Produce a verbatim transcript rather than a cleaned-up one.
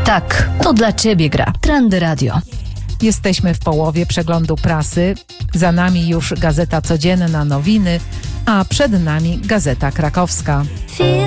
Tak, to dla Ciebie gra Trendy Radio. Jesteśmy w połowie przeglądu prasy. Za nami już Gazeta Codzienna Nowiny, a przed nami Gazeta Krakowska.